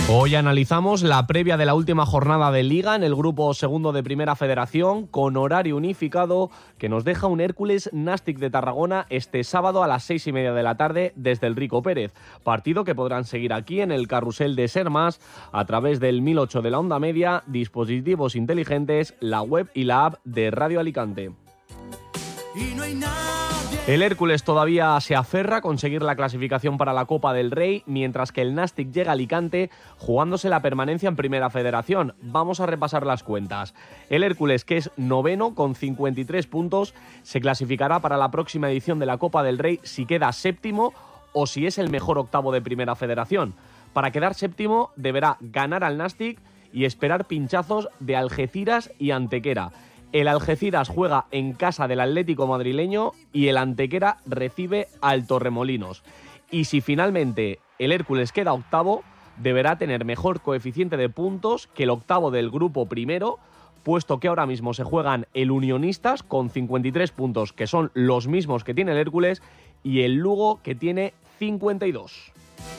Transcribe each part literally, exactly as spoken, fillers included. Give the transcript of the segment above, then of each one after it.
Hoy analizamos la previa de la última jornada de Liga en el grupo segundo de Primera Federación con horario unificado que nos deja un Hércules Nàstic de Tarragona este sábado a las seis y media de la tarde desde el Rico Pérez. Partido que podrán seguir aquí en el carrusel de Ser Más a través del mil ocho de la onda media, dispositivos inteligentes, la web y la app de Radio Alicante. Y no hay nadie. El Hércules todavía se aferra a conseguir la clasificación para la Copa del Rey, mientras que el Nàstic llega a Alicante jugándose la permanencia en Primera Federación. Vamos a repasar las cuentas. El Hércules, que es noveno con cincuenta y tres puntos, se clasificará para la próxima edición de la Copa del Rey si queda séptimo o si es el mejor octavo de Primera Federación. Para quedar séptimo deberá ganar al Nàstic y esperar pinchazos de Algeciras y Antequera. El Algeciras juega en casa del Atlético madrileño y el Antequera recibe al Torremolinos. Y si finalmente el Hércules queda octavo, deberá tener mejor coeficiente de puntos que el octavo del grupo primero, puesto que ahora mismo se juegan el Unionistas con cincuenta y tres puntos, que son los mismos que tiene el Hércules, y el Lugo, que tiene cincuenta y dos.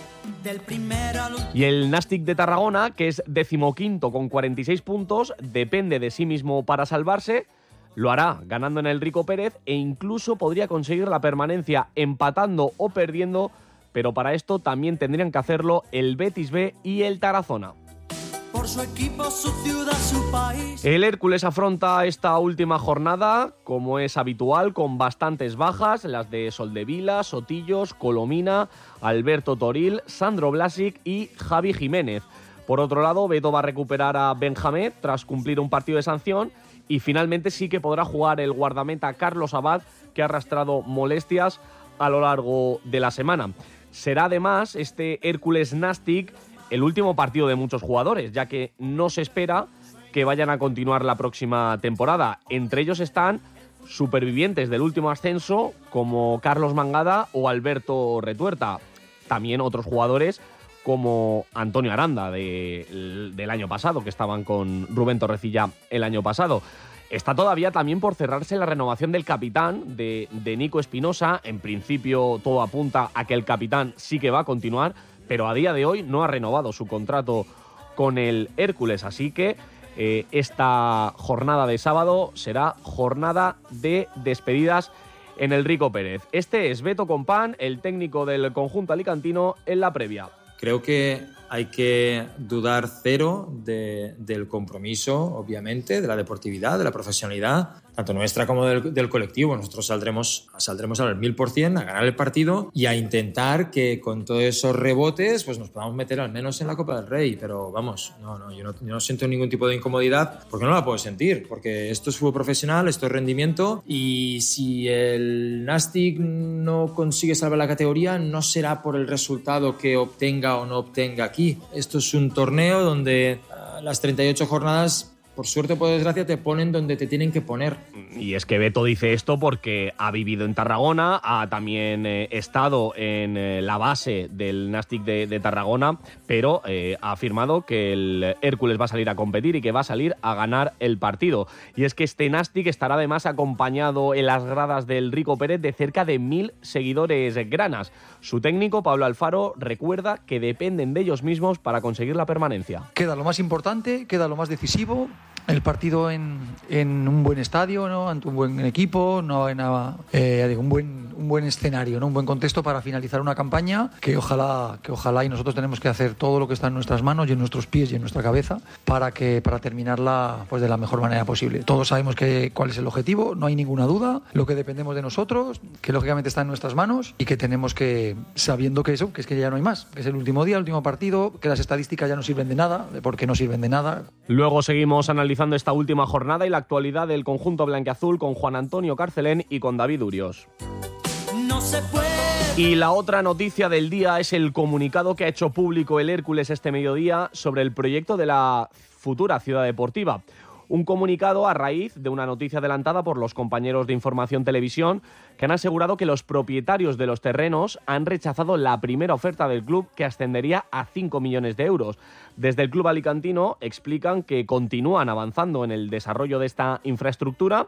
Del al... Y el Nàstic de Tarragona, que es decimoquinto con cuarenta y seis puntos, depende de sí mismo para salvarse, lo hará ganando en el Rico Pérez e incluso podría conseguir la permanencia empatando o perdiendo, pero para esto también tendrían que hacerlo el Betis B y el Tarazona. Por su equipo, su ciudad, su país. El Hércules afronta esta última jornada, como es habitual, con bastantes bajas, las de Soldevila, Sotillos, Colomina, Alberto Toril, Sandro Blasic y Javi Jiménez. Por otro lado, Beto va a recuperar a Benjamé tras cumplir un partido de sanción y finalmente sí que podrá jugar el guardameta Carlos Abad, que ha arrastrado molestias a lo largo de la semana. Será además este Hércules Nàstic el último partido de muchos jugadores, ya que no se espera que vayan a continuar la próxima temporada. Entre ellos están supervivientes del último ascenso como Carlos Mangada o Alberto Retuerta. También otros jugadores como Antonio Aranda de, del año pasado, que estaban con Rubén Torrecilla el año pasado. Está todavía también por cerrarse la renovación del capitán, de, de Nico Espinosa. En principio todo apunta a que el capitán sí que va a continuar, pero a día de hoy no ha renovado su contrato con el Hércules, así que eh, esta jornada de sábado será jornada de despedidas en el Rico Pérez. Este es Beto Compán, el técnico del conjunto alicantino, en la previa. Creo que hay que dudar cero de, del compromiso, obviamente, de la deportividad, de la profesionalidad, tanto nuestra como del, del colectivo. Nosotros saldremos, saldremos al mil por ciento a ganar el partido y a intentar que con todos esos rebotes pues nos podamos meter al menos en la Copa del Rey. Pero vamos, no, no, yo no, yo no siento ningún tipo de incomodidad porque no la puedo sentir, porque esto es fútbol profesional, esto es rendimiento y si el Nàstic no consigue salvar la categoría no será por el resultado que obtenga o no obtenga aquí. Esto es un torneo donde uh, las treinta y ocho jornadas, por suerte o por desgracia, te ponen donde te tienen que poner. Y es que Beto dice esto porque ha vivido en Tarragona, ha también eh, estado en eh, la base del Nàstic de, de Tarragona, pero eh, ha afirmado que el Hércules va a salir a competir y que va a salir a ganar el partido. Y es que este Nàstic estará además acompañado en las gradas del Rico Pérez de cerca de mil seguidores granas. Su técnico, Pablo Alfaro, recuerda que dependen de ellos mismos para conseguir la permanencia. Queda lo más importante, queda lo más decisivo. El partido en, en un buen estadio, ¿no? Ante un buen equipo, no en eh, un buen un buen escenario, ¿no? Un buen contexto para finalizar una campaña que ojalá que ojalá y nosotros tenemos que hacer todo lo que está en nuestras manos y en nuestros pies y en nuestra cabeza para que para terminarla pues de la mejor manera posible. Todos sabemos que cuál es el objetivo, no hay ninguna duda, lo que dependemos de nosotros, que lógicamente está en nuestras manos y que tenemos que, sabiendo que eso, que es que ya no hay más, que es el último día, el último partido, que las estadísticas ya no sirven de nada, porque no sirven de nada. Luego seguimos analizando esta última jornada y la actualidad del conjunto blanquiazul con Juan Antonio Carcelén y con David Urios. No se puede. Y la otra noticia del día es el comunicado que ha hecho público el Hércules este mediodía sobre el proyecto de la futura ciudad deportiva. Un comunicado a raíz de una noticia adelantada por los compañeros de Información Televisión que han asegurado que los propietarios de los terrenos han rechazado la primera oferta del club, que ascendería a cinco millones de euros. Desde el club alicantino explican que continúan avanzando en el desarrollo de esta infraestructura,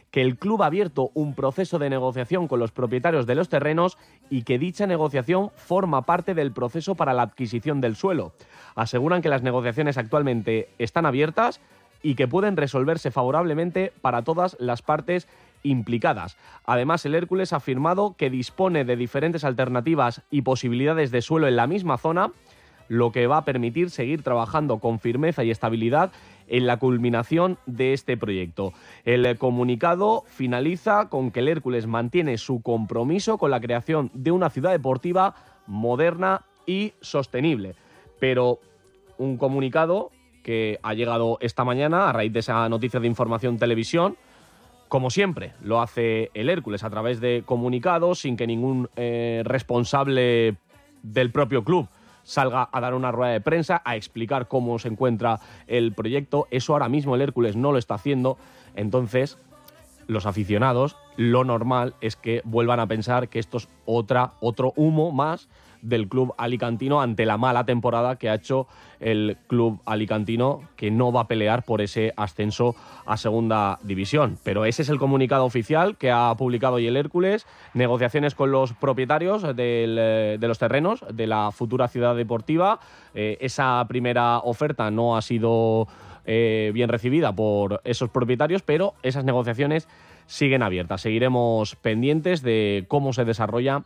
que el club ha abierto un proceso de negociación con los propietarios de los terrenos y que dicha negociación forma parte del proceso para la adquisición del suelo. Aseguran que las negociaciones actualmente están abiertas y que pueden resolverse favorablemente para todas las partes implicadas. Además, el Hércules ha afirmado que dispone de diferentes alternativas y posibilidades de suelo en la misma zona, lo que va a permitir seguir trabajando con firmeza y estabilidad en la culminación de este proyecto. El comunicado finaliza con que el Hércules mantiene su compromiso con la creación de una ciudad deportiva moderna y sostenible. Pero un comunicado que ha llegado esta mañana a raíz de esa noticia de Información Televisión. Como siempre, lo hace el Hércules a través de comunicados, sin que ningún eh, responsable del propio club salga a dar una rueda de prensa, a explicar cómo se encuentra el proyecto. Eso ahora mismo el Hércules no lo está haciendo. Entonces, los aficionados, lo normal es que vuelvan a pensar que esto es otra, otro humo más del club alicantino ante la mala temporada que ha hecho el club alicantino, que no va a pelear por ese ascenso a segunda división. Pero ese es el comunicado oficial que ha publicado hoy el Hércules. Negociaciones con los propietarios del, de los terrenos de la futura ciudad deportiva. Eh, esa primera oferta no ha sido eh, bien recibida por esos propietarios, pero esas negociaciones siguen abiertas. Seguiremos pendientes de cómo se desarrolla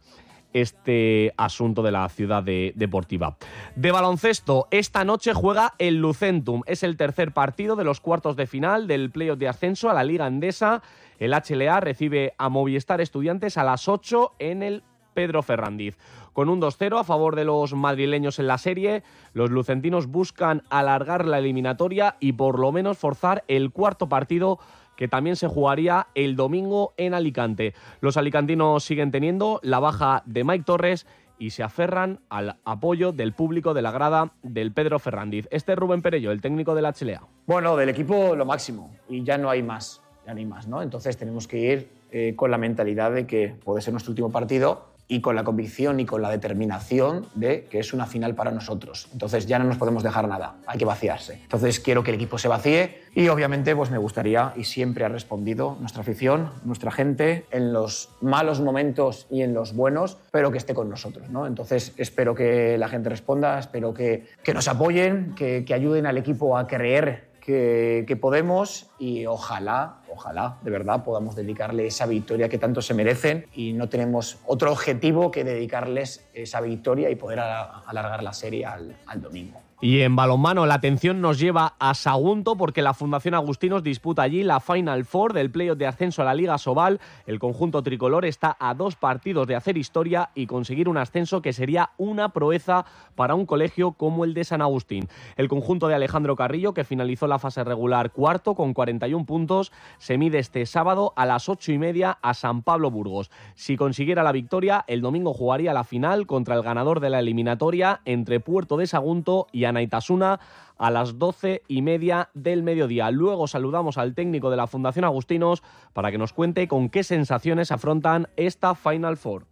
este asunto de la ciudad de, deportiva. De baloncesto, esta noche juega el Lucentum. Es el tercer partido de los cuartos de final del playoff de ascenso a la Liga Endesa. El H L A recibe a Movistar Estudiantes a las ocho en el Pedro Ferrandiz. Con un dos cero a favor de los madrileños en la serie, los lucentinos buscan alargar la eliminatoria y por lo menos forzar el cuarto partido, que también se jugaría el domingo en Alicante. Los alicantinos siguen teniendo la baja de Mike Torres y se aferran al apoyo del público de la grada del Pedro Ferrandiz. Este es Rubén Perello, el técnico del H L A. Bueno, del equipo lo máximo y ya no hay más, ya no hay más, ¿no? Entonces tenemos que ir eh, con la mentalidad de que puede ser nuestro último partido y con la convicción y con la determinación de que es una final para nosotros. Entonces ya no nos podemos dejar nada, hay que vaciarse. Entonces quiero que el equipo se vacíe y obviamente pues me gustaría, y siempre ha respondido nuestra afición, nuestra gente, en los malos momentos y en los buenos, pero que esté con nosotros, ¿no? Entonces espero que la gente responda, espero que, que nos apoyen, que, que ayuden al equipo a creer Que, que podemos y ojalá, ojalá, de verdad, podamos dedicarle esa victoria que tanto se merecen y no tenemos otro objetivo que dedicarles esa victoria y poder alargar la serie al, al domingo. Y en balonmano la atención nos lleva a Sagunto porque la Fundación Agustinos disputa allí la Final Four del playoff de ascenso a la Liga Sobal. El conjunto tricolor está a dos partidos de hacer historia y conseguir un ascenso que sería una proeza para un colegio como el de San Agustín. El conjunto de Alejandro Carrillo, que finalizó la fase regular cuarto con cuarenta y un puntos, se mide este sábado a las ocho y media a San Pablo Burgos. Si consiguiera la victoria, el domingo jugaría la final contra el ganador de la eliminatoria entre Puerto de Sagunto y Anaitasuna a las doce y media del mediodía. Luego saludamos al técnico de la Fundación Agustinos para que nos cuente con qué sensaciones afrontan esta Final Four.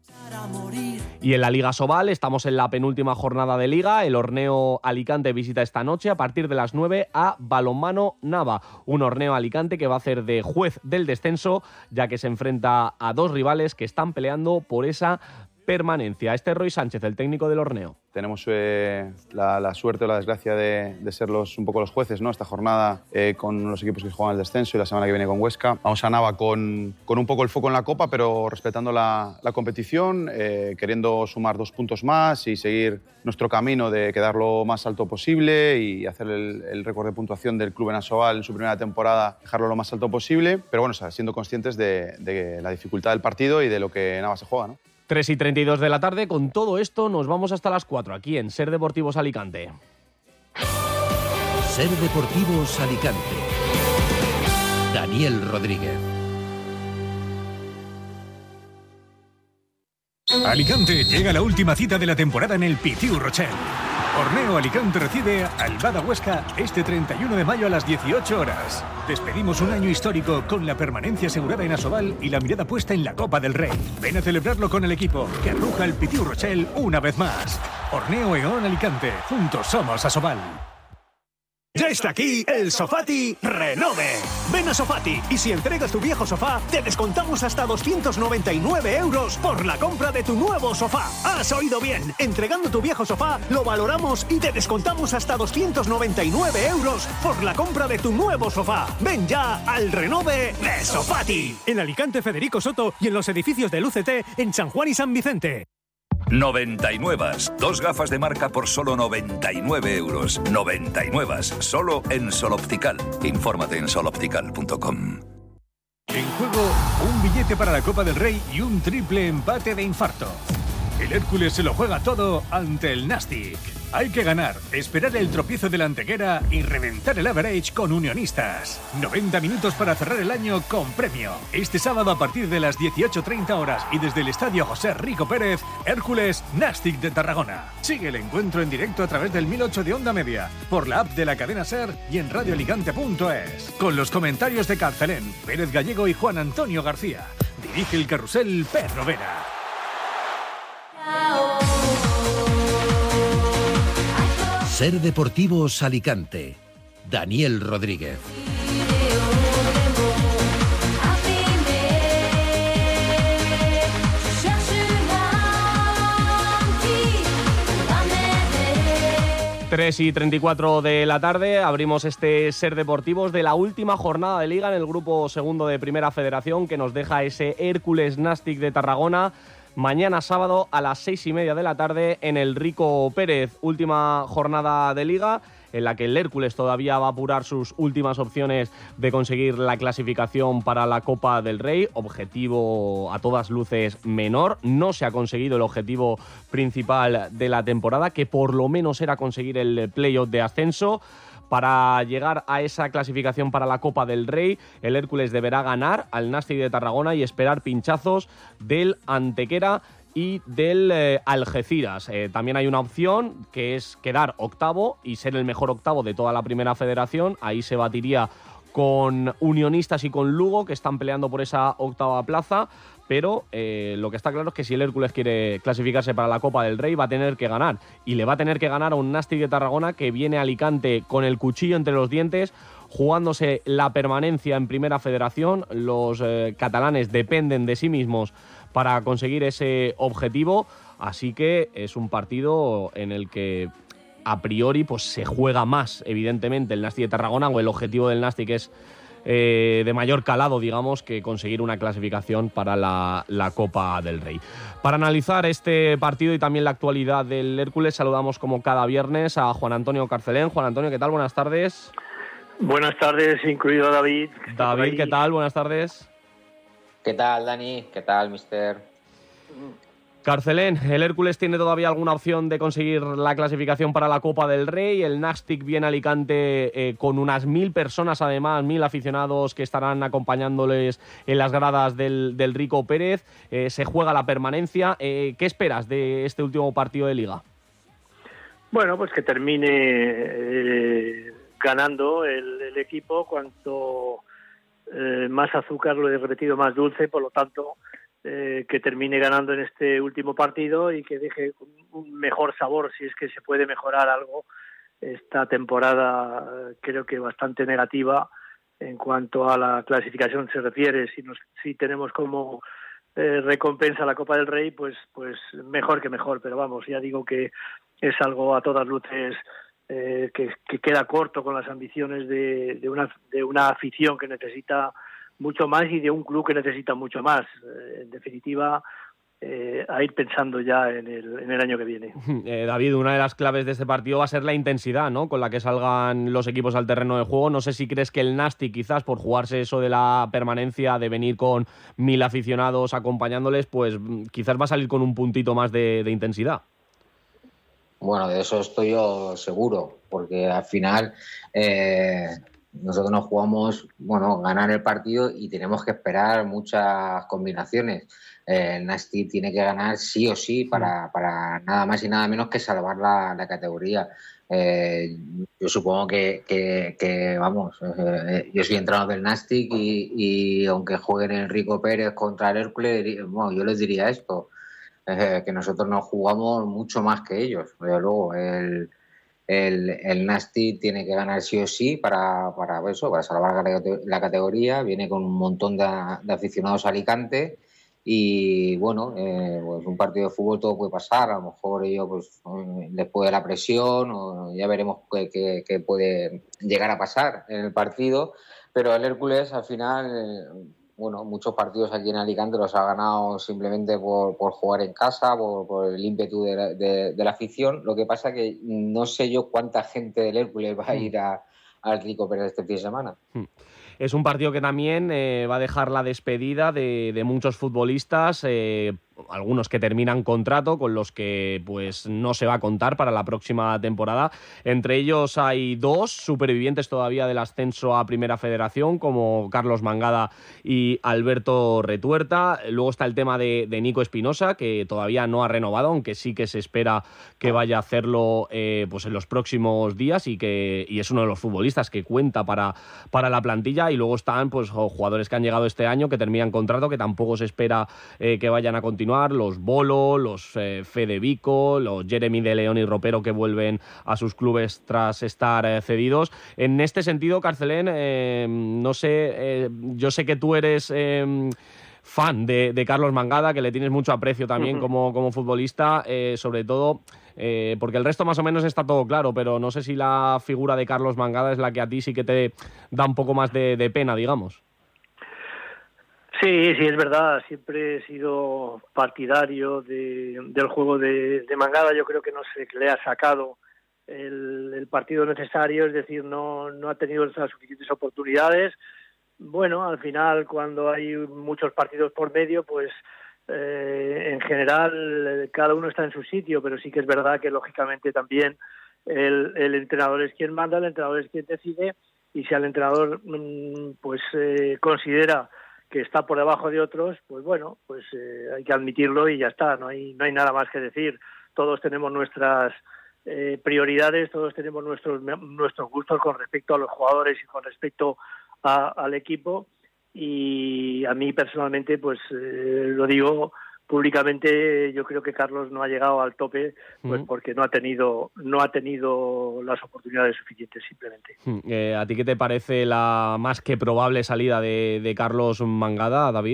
Y en la Liga Sobal estamos en la penúltima jornada de Liga. El Horneo Alicante visita esta noche a partir de las nueve a Balonmano Nava. Un Horneo Alicante que va a hacer de juez del descenso, ya que se enfrenta a dos rivales que están peleando por esa permanencia. Este es Roy Sánchez, el técnico del Horneo. Tenemos eh, la, la suerte o la desgracia de, de ser los, un poco los jueces, ¿no? Esta jornada eh, con los equipos que juegan el descenso y la semana que viene con Huesca. Vamos a Nava con, con un poco el foco en la Copa, pero respetando la, la competición, eh, queriendo sumar dos puntos más y seguir nuestro camino de quedar lo más alto posible y hacer el, el récord de puntuación del club en Asobal en su primera temporada, dejarlo lo más alto posible, pero bueno, o sea, siendo conscientes de, de la dificultad del partido y de lo que Nava se juega, ¿no? tres y treinta y dos de la tarde. Con todo esto nos vamos hasta las cuatro aquí en Ser Deportivos Alicante. Ser Deportivos Alicante. Daniel Rodríguez. Alicante llega a la última cita de la temporada en el Pitiu Rochelle. Horneo Alicante recibe al Bada Huesca este treinta y uno de mayo a las dieciocho horas. Despedimos un año histórico con la permanencia asegurada en Asobal y la mirada puesta en la Copa del Rey. Ven a celebrarlo con el equipo que arruja el Pitiu Rochelle una vez más. Horneo Eón Alicante. Juntos somos Asobal. Ya está aquí el Sofati Renove. Ven a Sofati y si entregas tu viejo sofá, te descontamos hasta doscientos noventa y nueve euros por la compra de tu nuevo sofá. ¡Has oído bien! Entregando tu viejo sofá, lo valoramos y te descontamos hasta doscientos noventa y nueve euros por la compra de tu nuevo sofá. Ven ya al Renove de Sofati. En Alicante, Federico Soto y en los edificios del U C T en San Juan y San Vicente. noventa y nueve. Dos gafas de marca por solo noventa y nueve euros. noventa y nueve. Solo en Sol Optical. Infórmate en sol optical punto com. En juego, un billete para la Copa del Rey y un triple empate de infarto. El Hércules se lo juega todo ante el Nastic. Hay que ganar, esperar el tropiezo de la Antequera y reventar el average con Unionistas. noventa minutos para cerrar el año con premio. Este sábado a partir de las dieciocho treinta horas y desde el Estadio José Rico Pérez, Hércules Nastic de Tarragona. Sigue el encuentro en directo a través del mil ocho de Onda Media, por la app de la cadena SER y en radio alicante punto es. Con los comentarios de Carcelén, Pérez Gallego y Juan Antonio García. Dirige el carrusel Pedro Vera. Ser Deportivos Alicante. Daniel Rodríguez. tres y treinta y cuatro de la tarde, abrimos este Ser Deportivos de la última jornada de Liga en el grupo segundo de Primera Federación, que nos deja ese Hércules Nastic de Tarragona. Mañana sábado a las seis y media de la tarde en el Rico Pérez. Última jornada de Liga en la que el Hércules todavía va a apurar sus últimas opciones de conseguir la clasificación para la Copa del Rey. Objetivo a todas luces menor. No se ha conseguido el objetivo principal de la temporada, que por lo menos era conseguir el playoff de ascenso. Para llegar a esa clasificación para la Copa del Rey, el Hércules deberá ganar al Nastic de Tarragona y esperar pinchazos del Antequera y del eh, Algeciras. Eh, también hay una opción que es quedar octavo y ser el mejor octavo de toda la Primera Federación. Ahí se batiría con Unionistas y con Lugo, que están peleando por esa octava plaza. Pero eh, lo que está claro es que si el Hércules quiere clasificarse para la Copa del Rey va a tener que ganar. Y le va a tener que ganar a un Nastic de Tarragona que viene a Alicante con el cuchillo entre los dientes, jugándose la permanencia en Primera Federación. Los eh, catalanes dependen de sí mismos para conseguir ese objetivo. Así que es un partido en el que a priori pues, se juega más, evidentemente, el Nastic de Tarragona, o el objetivo del Nastic es Eh, de mayor calado, digamos, que conseguir una clasificación para la, la Copa del Rey. Para analizar este partido y también la actualidad del Hércules, saludamos como cada viernes a Juan Antonio Carcelén. Juan Antonio, ¿qué tal? Buenas tardes. Buenas tardes, incluido David. David, ¿qué tal? Buenas tardes. ¿Qué tal, Dani? ¿Qué tal, mister? Carcelén, ¿el Hércules tiene todavía alguna opción de conseguir la clasificación para la Copa del Rey? El Nastic viene a Alicante eh, con unas mil personas, además, mil aficionados que estarán acompañándoles en las gradas del, del Rico Pérez. Eh, se juega la permanencia. Eh, ¿Qué esperas de este último partido de Liga? Bueno, pues que termine eh, ganando el, el equipo. Cuanto eh, más azúcar, lo he repetido, más dulce, por lo tanto... Eh, que termine ganando en este último partido y que deje un mejor sabor, si es que se puede mejorar algo. Esta temporada creo que bastante negativa en cuanto a la clasificación se refiere. Si, nos, si tenemos como eh, recompensa la Copa del Rey, pues, pues mejor que mejor, pero vamos, ya digo que es algo a todas luces eh, que, que queda corto con las ambiciones de, de, una, de una afición que necesita mucho más y de un club que necesita mucho más. Eh, en definitiva, eh, a ir pensando ya en el, en el año que viene. Eh, David, una de las claves de este partido va a ser la intensidad, ¿no?, con la que salgan los equipos al terreno de juego. No sé si crees que el Nastic, quizás por jugarse eso de la permanencia, de venir con mil aficionados acompañándoles, pues quizás va a salir con un puntito más de, de intensidad. Bueno, de eso estoy yo seguro, porque al final... Eh... Nosotros nos jugamos, bueno, ganar el partido y tenemos que esperar muchas combinaciones. Eh, el Nastic tiene que ganar sí o sí para, para nada más y nada menos que salvar la, la categoría. Eh, yo supongo que, que, que vamos, eh, yo soy entrenador del Nastic y, y aunque jueguen el Rico Pérez contra el Hércules, bueno, yo les diría esto, eh, que nosotros nos jugamos mucho más que ellos. Pero luego, el... el, el Nasti tiene que ganar sí o sí para, para eso, para salvar la categoría. Viene con un montón de, de aficionados a Alicante y bueno, eh, pues un partido de fútbol todo puede pasar. A lo mejor ellos pues les puede la presión o ya veremos qué, qué, qué puede llegar a pasar en el partido. Pero el Hércules al final, eh, bueno, muchos partidos aquí en Alicante los ha ganado simplemente por, por jugar en casa, por, por el ímpetu de la, de, de la afición. Lo que pasa que no sé yo cuánta gente del Hércules va a ir a, al Rico Pérez este fin de semana. Es un partido que también eh, va a dejar la despedida de, de muchos futbolistas, eh, algunos que terminan contrato, con los que pues no se va a contar para la próxima temporada. Entre ellos hay dos supervivientes todavía del ascenso a Primera Federación, como Carlos Mangada y Alberto Retuerta. Luego está el tema de, de Nico Espinosa, que todavía no ha renovado, aunque sí que se espera que vaya a hacerlo eh, pues en los próximos días, y que y es uno de los futbolistas que cuenta para, para la plantilla. Y luego están pues jugadores que han llegado este año, que terminan contrato, que tampoco se espera eh, que vayan a continuar, los Bolo, los eh, Fede Vico, los Jeremy de León y Ropero, que vuelven a sus clubes tras estar eh, cedidos. En este sentido, Carcelén, eh, no sé, eh, yo sé que tú eres eh, fan de, de Carlos Mangada, que le tienes mucho aprecio también uh-huh. como, como futbolista, eh, sobre todo eh, porque el resto más o menos está todo claro, pero no sé si la figura de Carlos Mangada es la que a ti sí que te da un poco más de, de pena, digamos. Sí, sí, es verdad. Siempre he sido partidario de, del juego de, de Mangada. Yo creo que no se le ha sacado el, el partido necesario, es decir, no, no ha tenido las suficientes oportunidades. Bueno, al final, cuando hay muchos partidos por medio, pues eh, en general cada uno está en su sitio, pero sí que es verdad que lógicamente también el, el entrenador es quien manda, el entrenador es quien decide, y si el entrenador pues eh, considera que está por debajo de otros, pues bueno, pues eh, hay que admitirlo y ya está, no hay no hay nada más que decir. Todos tenemos nuestras eh, prioridades, todos tenemos nuestros nuestros gustos con respecto a los jugadores y con respecto a, al equipo, y a mí personalmente, pues eh, lo digo públicamente, yo creo que Carlos no ha llegado al tope, pues porque no ha tenido no ha tenido las oportunidades suficientes, simplemente. Eh, ¿A ti qué te parece la más que probable salida de, de Carlos Mangada, David?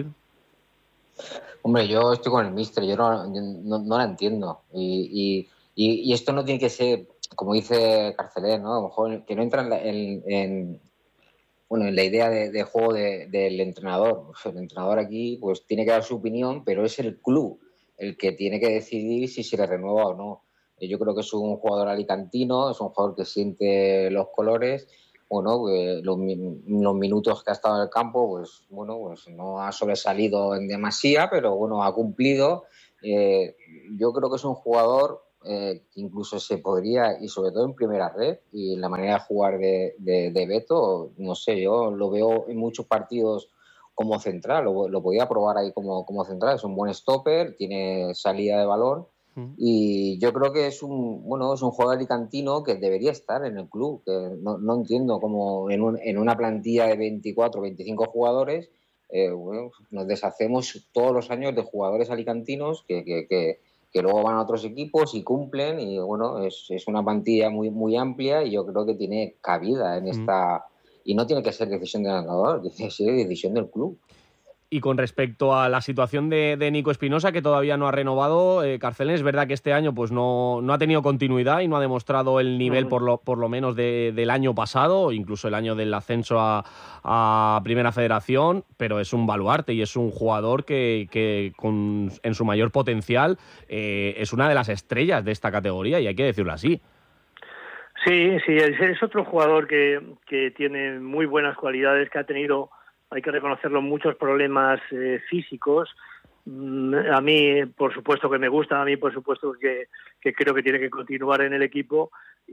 Hombre, yo estoy con el míster, yo no, no, no la entiendo. Y, y, y esto no tiene que ser, como dice Carcelén, ¿no? A lo mejor que no entra en, la, en, en bueno, en la idea de, de juego de, del entrenador. El entrenador aquí pues tiene que dar su opinión, pero es el club el que tiene que decidir si se le renueva o no. Yo creo que es un jugador alicantino, es un jugador que siente los colores. Bueno, pues los, los minutos que ha estado en el campo, pues bueno, pues no ha sobresalido en demasía, pero bueno, ha cumplido. Eh, yo creo que es un jugador Eh, que incluso se podría, y sobre todo en primera red, y la manera de jugar de, de, de Beto, no sé, yo lo veo en muchos partidos como central, lo, lo podía probar ahí como, como central, es un buen stopper, tiene salida de balón, mm. y yo creo que es un bueno es un jugador alicantino que debería estar en el club, que no, no entiendo cómo en, un, en una plantilla de veinticuatro, veinticinco jugadores eh, bueno, nos deshacemos todos los años de jugadores alicantinos que, que, que que luego van a otros equipos y cumplen, y bueno, es, es una plantilla muy muy amplia, y yo creo que tiene cabida en esta, mm. y no tiene que ser decisión del entrenador, tiene que ser decisión del club. Y con respecto a la situación de, de Nico Espinosa, que todavía no ha renovado, eh, Carcelén, es verdad que este año pues no, no ha tenido continuidad y no ha demostrado el nivel uh-huh. por, lo, por lo menos de, del año pasado, incluso el año del ascenso a, a Primera Federación, pero es un baluarte y es un jugador que, que con, en su mayor potencial eh, es una de las estrellas de esta categoría, y hay que decirlo así. Sí, sí, es, es otro jugador que, que tiene muy buenas cualidades, que ha tenido, hay que reconocerlo, muchos problemas eh, físicos. A mí, por supuesto que me gusta, a mí, por supuesto que, que creo que tiene que continuar en el equipo,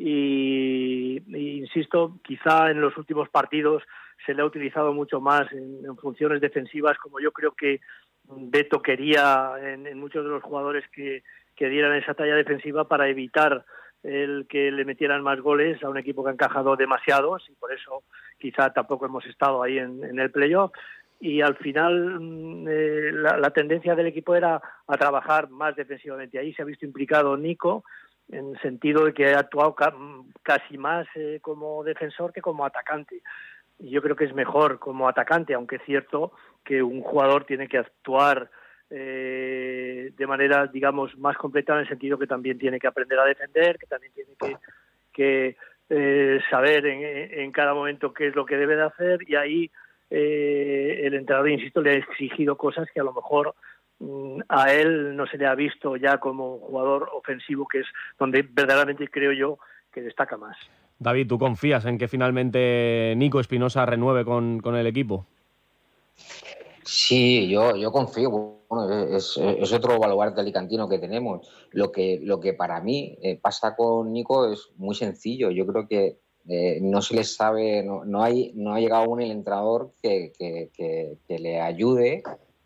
y, y insisto, quizá en los últimos partidos se le ha utilizado mucho más en, en funciones defensivas, como yo creo que Beto quería en, en muchos de los jugadores que, que dieran esa talla defensiva para evitar el que le metieran más goles a un equipo que ha encajado demasiados, y por eso quizá tampoco hemos estado ahí en, en el playoff. Y al final eh, la, la tendencia del equipo era a trabajar más defensivamente. Ahí se ha visto implicado Nico, en el sentido de que ha actuado ca- casi más eh, como defensor que como atacante. Y yo creo que es mejor como atacante, aunque es cierto que un jugador tiene que actuar eh, de manera, digamos, más completa, en el sentido que también tiene que aprender a defender, que también tiene que, que eh, saber en, en cada momento qué es lo que debe de hacer, y ahí eh, el entrenador, insisto, le ha exigido cosas que a lo mejor mm, a él no se le ha visto ya como jugador ofensivo, que es donde verdaderamente creo yo que destaca más. David, ¿tú confías en que finalmente Nico Espinosa renueve con, con el equipo? Sí, yo, yo confío. Bueno, es, es otro baluarte alicantino que tenemos. Lo que, lo que para mí eh, pasa con Nico es muy sencillo. Yo creo que eh, no se les sabe, no, no, hay, no ha llegado aún el entrenador que, que, que, que le ayude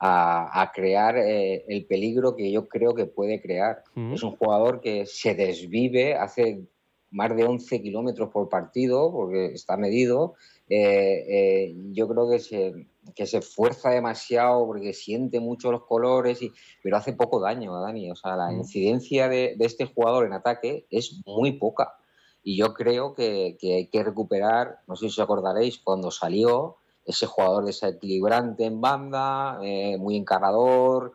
a, a crear eh, el peligro que yo creo que puede crear. Mm. Es un jugador que se desvive, hace más de once kilómetros por partido, porque está medido. Eh, eh, yo creo que se, que se esfuerza demasiado porque siente mucho los colores, y, pero hace poco daño, Dani. O sea, la incidencia de, de este jugador en ataque es muy poca. Y yo creo que, que hay que recuperar, no sé si os acordaréis, cuando salió ese jugador desequilibrante en banda, eh, muy encarador,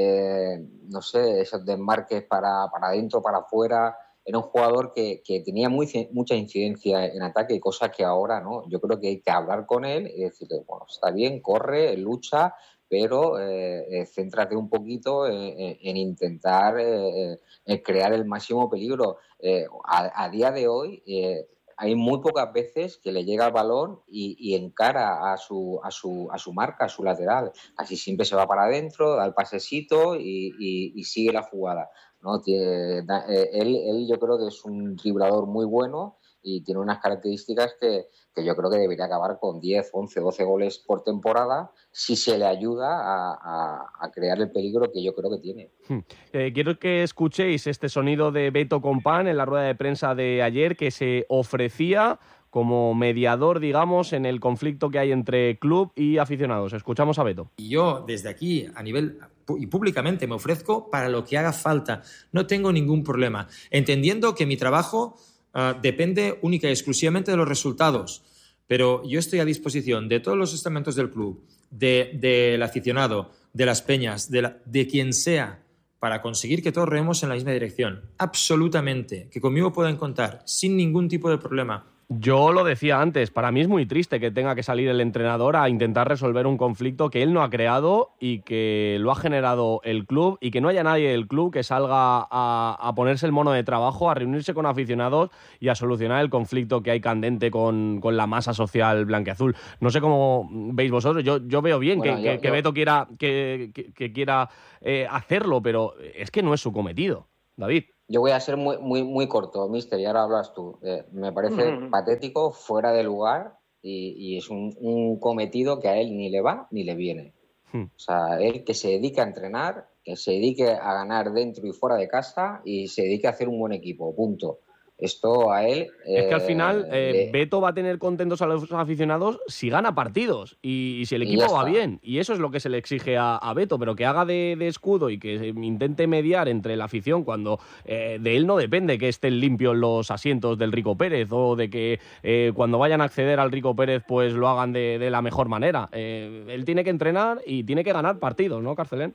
eh, no sé, esos desmarques para, para adentro, para afuera. Era un jugador que, que tenía muy, mucha incidencia en ataque, cosa que ahora no. Yo creo que hay que hablar con él y decirle, bueno, está bien, corre, lucha, pero eh, eh, céntrate un poquito en, en intentar eh, en crear el máximo peligro. Eh, a, a día de hoy eh, hay muy pocas veces que le llega el balón y, y encara a su, a, su, a su marca, a su lateral. Así siempre se va para adentro, da el pasecito y, y, y sigue la jugada, ¿no? Tiene, él, él yo creo que es un driblador muy bueno y tiene unas características que, que yo creo que debería acabar con diez, once, doce goles por temporada si se le ayuda a, a, a crear el peligro que yo creo que tiene. Hmm. Eh, quiero que escuchéis este sonido de Beto Compán en la rueda de prensa de ayer, que se ofrecía como mediador, digamos, en el conflicto que hay entre club y aficionados. Escuchamos a Beto. Y yo, desde aquí, a nivel y públicamente, me ofrezco para lo que haga falta. No tengo ningún problema. Entendiendo que mi trabajo uh, depende única y exclusivamente de los resultados. Pero yo estoy a disposición de todos los estamentos del club, de, del aficionado, de las peñas, de, la, de quien sea, para conseguir que todos rememos en la misma dirección. Absolutamente. Que conmigo puedan contar sin ningún tipo de problema. Yo lo decía antes, para mí es muy triste que tenga que salir el entrenador a intentar resolver un conflicto que él no ha creado y que lo ha generado el club, y que no haya nadie del club que salga a, a ponerse el mono de trabajo, a reunirse con aficionados y a solucionar el conflicto que hay candente con, con la masa social blanquiazul. No sé cómo veis vosotros, yo, yo veo bien bueno, que, yo, que, que yo... Beto quiera, que, que, que quiera eh, hacerlo, pero es que no es su cometido, David. Yo voy a ser muy muy muy corto, mister, y ahora hablas tú. Eh, me parece mm. patético, fuera de lugar, y, y es un, un cometido que a él ni le va ni le viene. Mm. O sea, él que se dedique a entrenar, que se dedique a ganar dentro y fuera de casa y se dedique a hacer un buen equipo, punto. Esto a él... Es que al final eh, le... Beto va a tener contentos a los aficionados si gana partidos y, y si el equipo va bien. Y eso es lo que se le exige a, a Beto, pero que haga de, de escudo y que intente mediar entre la afición cuando eh, de él no depende que estén limpios los asientos del Rico Pérez, o de que eh, cuando vayan a acceder al Rico Pérez pues lo hagan de, de la mejor manera. Eh, él tiene que entrenar y tiene que ganar partidos, ¿no, Carcelén?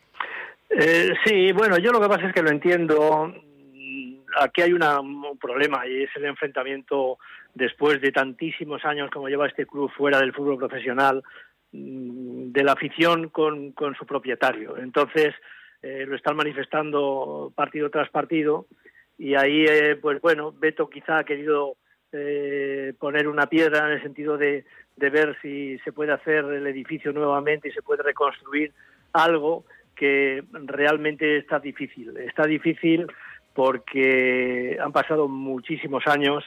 Eh, sí, bueno, yo lo que pasa es que lo entiendo. Aquí hay una, un problema, y es el enfrentamiento después de tantísimos años como lleva este club fuera del fútbol profesional, de la afición con, con su propietario. Entonces eh, lo están manifestando partido tras partido, y ahí eh, pues bueno, Beto quizá ha querido eh, poner una piedra en el sentido de, de ver si se puede hacer el edificio nuevamente y se puede reconstruir algo que realmente está difícil. Está difícil porque han pasado muchísimos años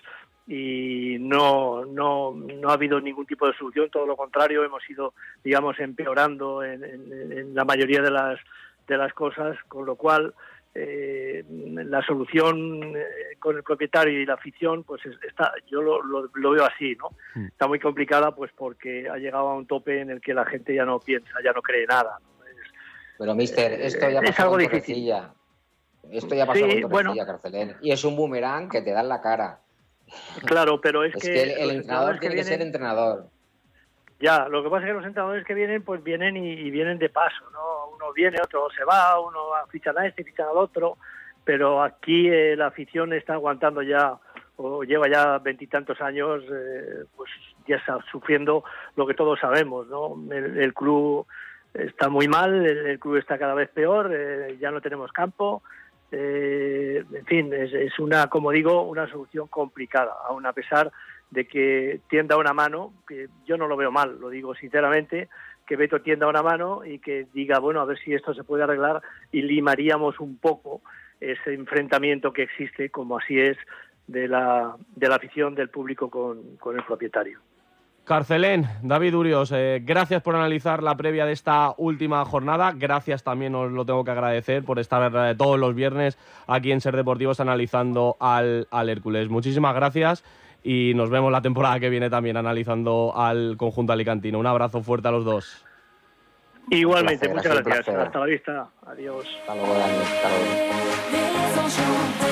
y no, no, no ha habido ningún tipo de solución, todo lo contrario, hemos ido, digamos, empeorando en, en, en la mayoría de las, de las cosas, con lo cual eh, la solución eh, con el propietario y la afición, pues está, yo lo, lo, lo veo así, ¿no? Mm. Está muy complicada, pues porque ha llegado a un tope en el que la gente ya no piensa, ya no cree nada, ¿no? Es, Pero, mister, esto ya eh, es algo difícil. Esto ya pasó sí, con Torrecilla, bueno. Carcelén. Y es un boomerang que te da en la cara. Claro, pero es, Es que, que el, el los entrenador tiene que, vienen, ser entrenador. Ya, lo que pasa es que los entrenadores que vienen, pues vienen y, y vienen de paso, ¿no? Uno viene, otro se va, uno fichan a este, fichan al otro, pero aquí eh, la afición está aguantando ya, o lleva ya veintitantos años, eh, pues ya está sufriendo lo que todos sabemos, ¿no? El, el club está muy mal, el, el club está cada vez peor, eh, ya no tenemos campo, eh, en fin, es, es una, como digo, una solución complicada, aun a pesar de que tienda una mano, que yo no lo veo mal, lo digo sinceramente, que Beto tienda una mano y que diga, bueno, a ver si esto se puede arreglar y limaríamos un poco ese enfrentamiento que existe, como así es, de la, de la afición del público con, con el propietario. Carcelén, David Urios, eh, gracias por analizar la previa de esta última jornada. Gracias también, os lo tengo que agradecer, por estar eh, todos los viernes aquí en Ser Deportivos analizando al, al Hércules. Muchísimas gracias y nos vemos la temporada que viene también analizando al conjunto alicantino. Un abrazo fuerte a los dos. Igualmente, Placer, muchas gracias. placer. Hasta la vista. Adiós. Hasta luego, Dani. Hasta luego.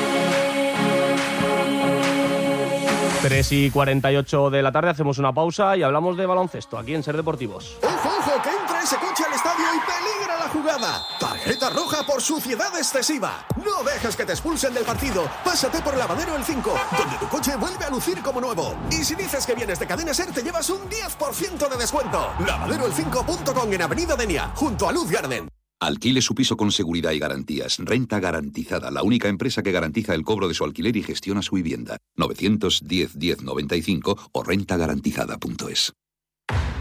tres y cuarenta y ocho de la tarde, hacemos una pausa y hablamos de baloncesto aquí en Ser Deportivos. ¡Ojo, ojo! ¡Que entra ese coche al estadio y peligra la jugada! ¡Tarjeta roja por suciedad excesiva! ¡No dejes que te expulsen del partido! ¡Pásate por Lavadero El cinco, donde tu coche vuelve a lucir como nuevo! Y si dices que vienes de Cadena Ser, te llevas un diez por ciento de descuento. lavadero el cinco punto com en Avenida Denia, junto a Luz Garden. Alquile su piso con seguridad y garantías. Renta Garantizada, la única empresa que garantiza el cobro de su alquiler y gestiona su vivienda. novecientos diez diez noventa y cinco o renta garantizada punto es.